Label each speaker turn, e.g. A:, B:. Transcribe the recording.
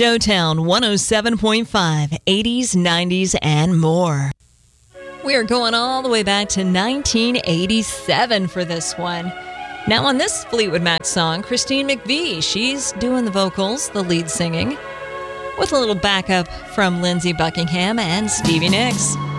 A: Showtown 107.5, 80s, 90s, and more. We are going all the way back to 1987 for this one. Now on this Fleetwood Mac song, Christine McVie, she's doing the vocals, the lead singing, with a little backup from Lindsey Buckingham and Stevie Nicks.